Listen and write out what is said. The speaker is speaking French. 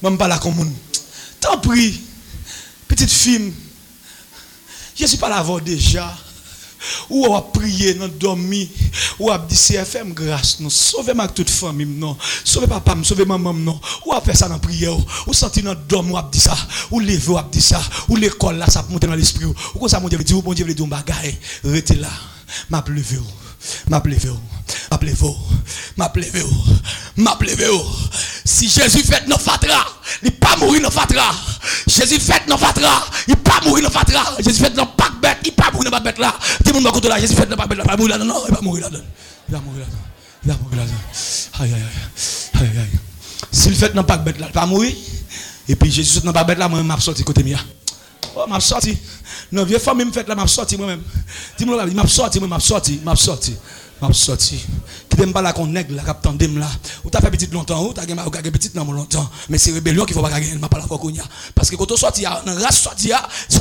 Même pas la commune. Tant pis. Petite fille. Je suis pas là déjà. Ou on a prié, nous dormi, ou on a dit CFM grâce, nous sauvez ma toute famille, non, sauvez papa, sauvez maman, non, ou on a fait ça dans la prière, ou senti dans dormi, ou a dit ça, ou levé, ou a dit ça, ou l'école là, ça monte dans l'esprit, ou comme ça, mon Dieu veut dire, bon Dieu veut dire, bagaille, restez là, m'a levé, si Jésus fait nos fatra, il pas mourir dans fatra. Jésus fait nos fatra, il pas mourir dans fatra. Jésus fait dans pas bête, il pas mourir dans pas bête là. Dis mon côté là, Jésus fait dans pas bête là, pas mourir là, non, il va mourir là. Il va mourir là. Aïe. S'il fait dans pas bête là, il pas mourir. Et puis Jésus fait dans pas bête là, moi m'a sorti côté mia. Oh, m'a sorti. Non, vieux femme me fait là, m'a sorti moi-même. Dis-moi là, m'a sorti. Qui t'aime pas là qu'on nègre là, cap tandem là. Ou t'as fait petit longtemps, ou t'as gagné petit dans longtemps. Mais c'est rébellion qu'il faut pas gagner, m'a pas la fois qu'on y a. Parce que quand on sorti, on race sorti,